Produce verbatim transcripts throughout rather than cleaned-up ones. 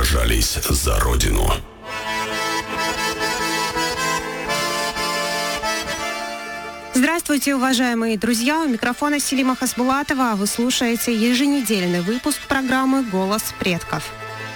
сражались за Родину. Здравствуйте, уважаемые друзья! У микрофона Селима Хасбулатова. Вы слушаете еженедельный выпуск программы «Голос предков».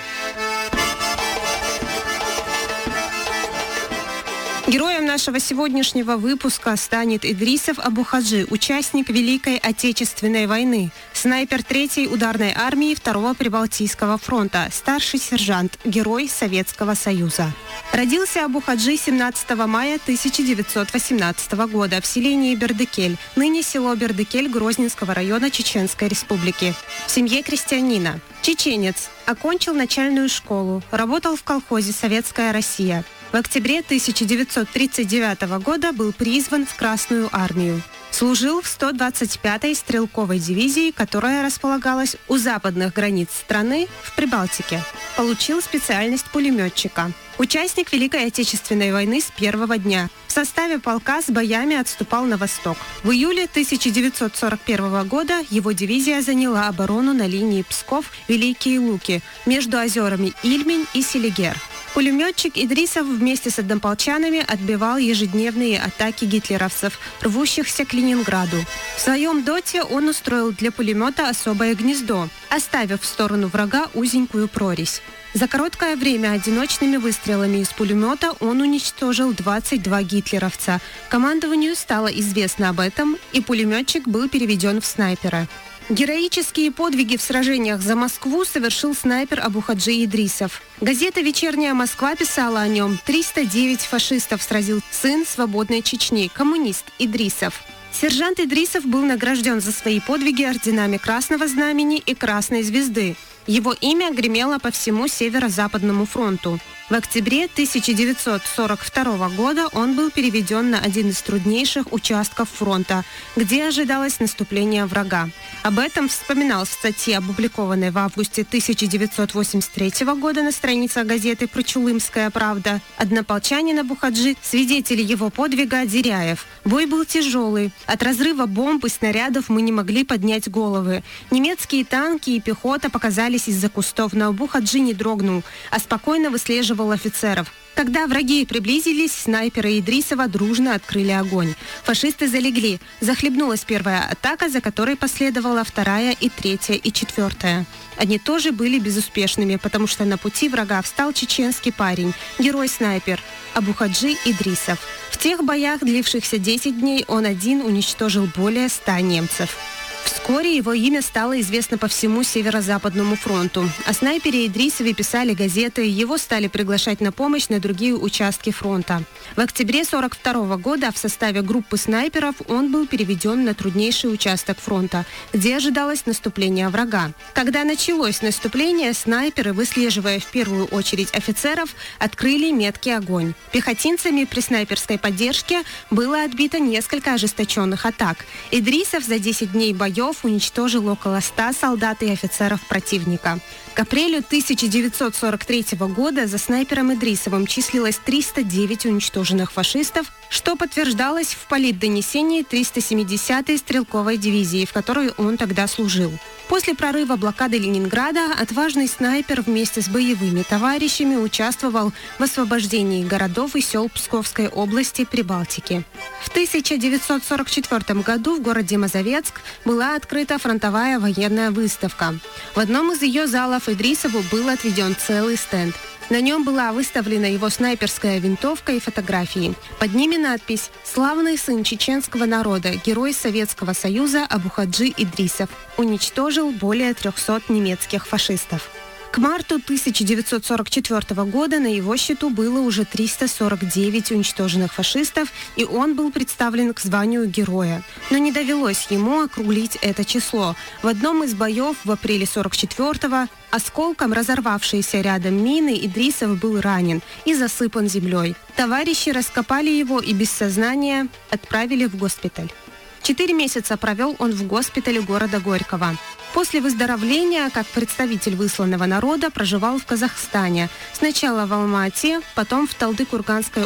Героем нашего сегодняшнего выпуска станет Идрисов Абу-Хаджи, участник Великой Отечественной войны, снайпер третьей ударной армии второго Прибалтийского фронта, старший сержант, герой Советского Союза. Родился Абу-Хаджи семнадцатого мая тысяча девятьсот восемнадцатого года в селении Бердыкель, ныне село Бердыкель Грозненского района Чеченской Республики, в семье крестьянина. Чеченец, окончил начальную школу, работал в колхозе «Советская Россия». В октябре тысяча девятьсот тридцать девятого года был призван в Красную армию. Служил в сто двадцать пятой стрелковой дивизии, которая располагалась у западных границ страны в Прибалтике. Получил специальность пулеметчика. Участник Великой Отечественной войны с первого дня. В составе полка с боями отступал на восток. В июле тысяча девятьсот сорок первого года его дивизия заняла оборону на линии Псков-Великие Луки между озерами Ильмень и Селигер. Пулеметчик Идрисов вместе с однополчанами отбивал ежедневные атаки гитлеровцев, рвущихся к Ленинграду. В своем доте он устроил для пулемета особое гнездо, оставив в сторону врага узенькую прорезь. За короткое время одиночными выстрелами из пулемета он уничтожил двадцать два гитлеровца. Командованию стало известно об этом, и пулеметчик был переведен в снайпера. Героические подвиги в сражениях за Москву совершил снайпер Абу-Хаджи Идрисов. Газета «Вечерняя Москва» писала о нем: триста девять фашистов сразил сын свободной Чечни, коммунист Идрисов. Сержант Идрисов был награжден за свои подвиги орденами Красного Знамени и Красной Звезды. Его имя гремело по всему Северо-Западному фронту. В октябре тысяча девятьсот сорок второго года он был переведен на один из труднейших участков фронта, где ожидалось наступление врага. Об этом вспоминал в статье, опубликованной в августе тысяча девятьсот восемьдесят третьего года на страницах газеты «Прочулымская правда», однополчанин Абу-Хаджи, свидетель его подвига Деряев. Бой был тяжелый. От разрыва бомб и снарядов мы не могли поднять головы. Немецкие танки и пехота показались из-за кустов, но Абу-Хаджи не дрогнул, а спокойно выслеживал офицеров. Когда враги приблизились, снайперы Идрисова дружно открыли огонь. Фашисты залегли. Захлебнулась первая атака, за которой последовала вторая и третья и четвертая. Они тоже были безуспешными, потому что на пути врага встал чеченский парень, герой-снайпер Абу-Хаджи Идрисов. В тех боях, длившихся десять дней, он один уничтожил более ста немцев. Вскоре его имя стало известно по всему Северо-Западному фронту. О снайпере Идрисове писали газеты, его стали приглашать на помощь на другие участки фронта. В октябре сорок второго года в составе группы снайперов он был переведен на труднейший участок фронта, где ожидалось наступление врага. Когда началось наступление, снайперы, выслеживая в первую очередь офицеров, открыли меткий огонь. Пехотинцами при снайперской поддержке было отбито несколько ожесточенных атак. Идрисов за десять дней боев уничтожил около ста солдат и офицеров противника. К апрелю тысяча девятьсот сорок третьего года за снайпером Идрисовым числилось триста девять уничтоженных фашистов, что подтверждалось в политдонесении триста семидесятой стрелковой дивизии, в которой он тогда служил. После прорыва блокады Ленинграда отважный снайпер вместе с боевыми товарищами участвовал в освобождении городов и сел Псковской области Прибалтики. В тысяча девятьсот сорок четвёртом году в городе Мазовецк была открыта фронтовая военная выставка. В одном из ее залов Идрисову был отведен целый стенд. На нем была выставлена его снайперская винтовка и фотографии. Под ними надпись «Славный сын чеченского народа, герой Советского Союза Абу-Хаджи Идрисов. Уничтожил более трехсот немецких фашистов». К марту тысяча девятьсот сорок четвёртого года на его счету было уже триста сорок девять уничтоженных фашистов, и он был представлен к званию героя. Но не довелось ему округлить это число. В одном из боев в апреле сорок четвёртого осколком разорвавшейся рядом мины Идрисов был ранен и засыпан землей. Товарищи раскопали его и без сознания отправили в госпиталь. Четыре месяца провел он в госпитале города Горького. После выздоровления, как представитель высланного народа, проживал в Казахстане. Сначала в Алма-Ате, потом в Талды-Курганской